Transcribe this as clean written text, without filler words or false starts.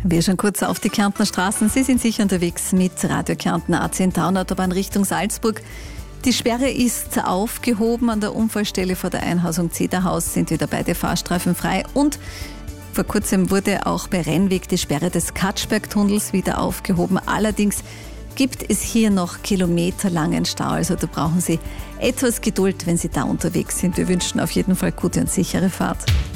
Wir schauen kurz auf die Kärntner Straßen. Sie sind sicher unterwegs mit Radio Kärnten A10 Autobahn Richtung Salzburg. Die Sperre ist aufgehoben. An der Unfallstelle vor der Einhausung Zederhaus sind wieder beide Fahrstreifen frei. Und vor kurzem wurde auch bei Rennweg die Sperre des Katschbergtunnels wieder aufgehoben. Allerdings gibt es hier noch kilometerlangen Stau. Also da brauchen Sie etwas Geduld, wenn Sie da unterwegs sind. Wir wünschen auf jeden Fall gute und sichere Fahrt.